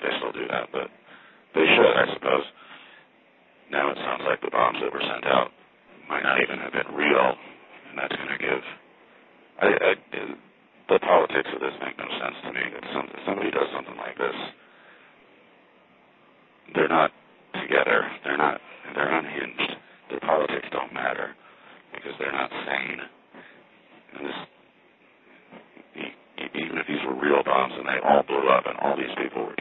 if they still do that, but they should, I suppose. Now it sounds like the bombs that were sent out might not even have been real, and that's going to give... the politics of this make no sense to me. If somebody does something like this, they're not together. They're unhinged. Their politics don't matter because they're not sane. And even if these were real bombs and they all blew up and all these people were